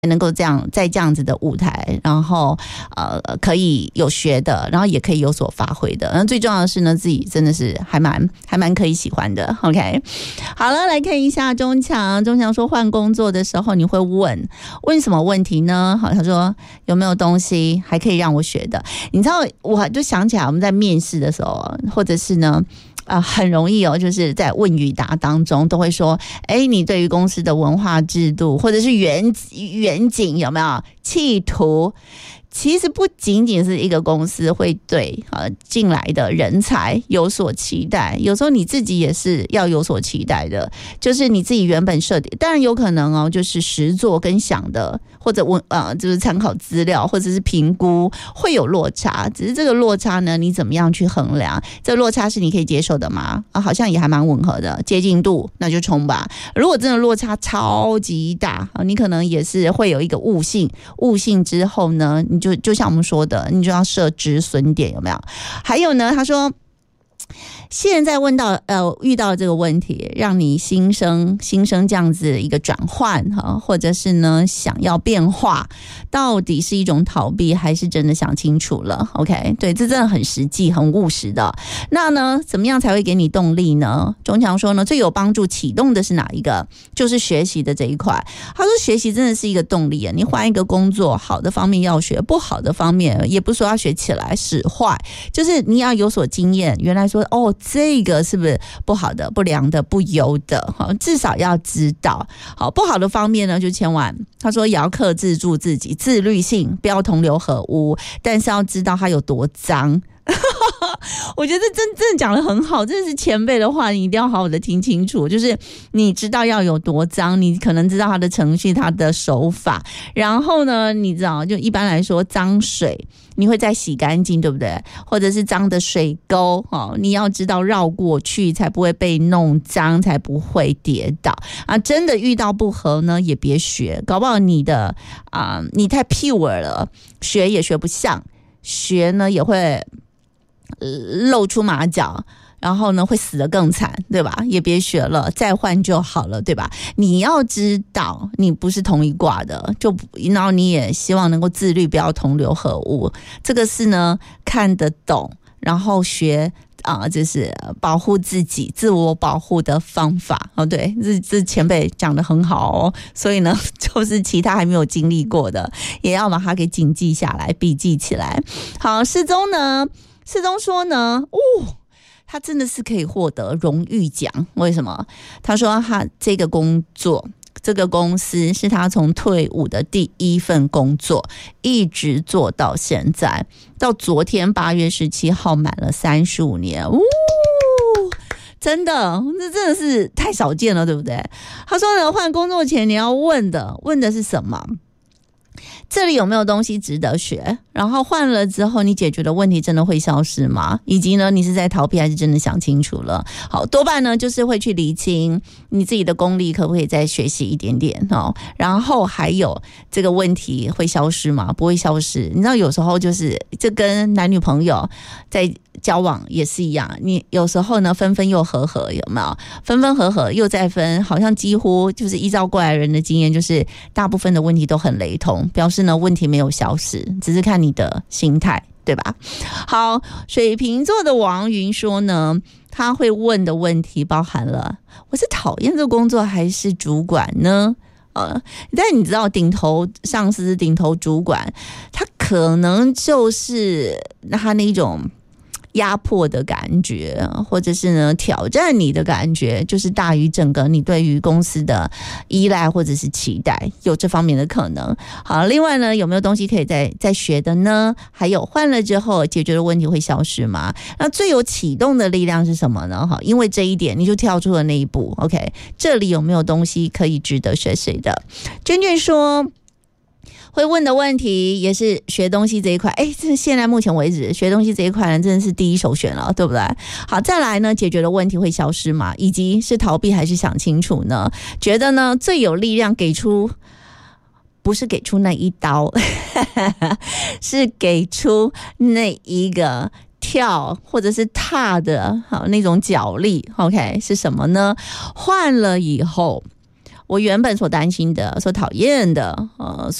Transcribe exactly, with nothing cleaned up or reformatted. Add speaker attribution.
Speaker 1: 能够这样在这样子的舞台，然后呃可以有学的，然后也可以有所发挥的。那最重要的是呢，自己真的是还蛮还蛮可以喜欢的。OK， 好了，来看一下钟强。钟强说换工作的时候你会问问什么问题呢？好，他说有没有东西还可以让我学的？你知道，我就想起来我们在面试的时候，或者是呢。啊、呃，很容易哦，就是在问与答当中都会说，哎，你对于公司的文化制度或者是远远景有没有企图？其实不仅仅是一个公司会对呃进来的人才有所期待，有时候你自己也是要有所期待的，就是你自己原本设定，当然有可能哦，就是实作跟想的或者问呃就是参考资料或者是评估会有落差，只是这个落差呢，你怎么样去衡量？这个落差是你可以接受的吗？啊，好像也还蛮吻合的，接近度那就冲吧。如果真的落差超级大，你可能也是会有一个悟性，悟性之后呢，你就就像我们说的，你就要设止损点，有没有？还有呢，他说现在问到呃遇到这个问题，让你心生心生这样子一个转换哈，或者是呢想要变化，到底是一种逃避还是真的想清楚了 ？OK， 对，这真的很实际、很务实的。那呢，怎么样才会给你动力呢？钟强说呢，最有帮助启动的是哪一个？就是学习的这一块。他说，学习真的是一个动力啊！你换一个工作，好的方面要学，不好的方面也不说要学起来使坏，就是你要有所经验。原来说哦。这个是不是不好的、不良的、不优的？至少要知道。好，不好的方面呢，就千万他说也要克制住自己，自律性，不要同流合污，但是要知道它有多脏。我觉得真正讲得很好，这是前辈的话，你一定要好好的听清楚。就是你知道要有多脏，你可能知道他的程序、他的手法，然后呢，你知道就一般来说，脏水你会再洗干净，对不对？或者是脏的水沟，哦，你要知道绕过去，才不会被弄脏，才不会跌倒啊！真的遇到不合呢，也别学，搞不好你的啊、呃，你太 pure 了，学也学不像，学呢也会。露出马脚，然后呢会死得更惨，对吧？也别学了，再换就好了，对吧？你要知道你不是同一挂的，就然后你也希望能够自律，不要同流合污，这个是呢看得懂，然后学啊、呃，就是保护自己、自我保护的方法哦。对，这这前辈讲得很好哦。所以呢，就是其他还没有经历过的，也要把它给谨记下来、笔记起来。好，世宗呢？世宗说呢，哦，他真的是可以获得荣誉奖。为什么？他说他这个工作。这个公司是他从退伍的第一份工作，一直做到现在，到昨天八月十七号满了三十五年，呜、哦，真的，这真的是太少见了，对不对？他说呢，换工作前你要问的，问的是什么？这里有没有东西值得学？然后换了之后，你解决的问题真的会消失吗？以及呢，你是在逃避还是真的想清楚了？好，多半呢就是会去厘清你自己的功力可不可以再学习一点点哦。然后还有这个问题会消失吗？不会消失。你知道有时候就是这跟男女朋友在交往也是一样，你有时候呢分分又合合，有没有？分分合合又再分，好像几乎就是依照过来人的经验，就是大部分的问题都很雷同，表示呢问题没有消失，只是看你的心态，对吧？好，水瓶座的王云说呢，他会问的问题包含了：我是讨厌这个工作还是主管呢？呃，但你知道顶头上司、顶头主管，他可能就是他那种压迫的感觉，或者是呢挑战你的感觉，就是大于整个你对于公司的依赖或者是期待，有这方面的可能。好，另外呢，有没有东西可以再再学的呢？还有换了之后解决的问题会消失吗？那最有启动的力量是什么呢？好，因为这一点你就跳出了那一步。OK， 这里有没有东西可以值得学习的？娟娟说。会问的问题也是学东西这一块，哎，这现在目前为止学东西这一块呢，真的是第一首选了，对不对？好，再来呢，解决的问题会消失吗？以及是逃避还是想清楚呢？觉得呢最有力量给出，不是给出那一刀，是给出那一个跳或者是踏的好那种脚力。 OK， 是什么呢？换了以后我原本所担心的、所讨厌的，呃。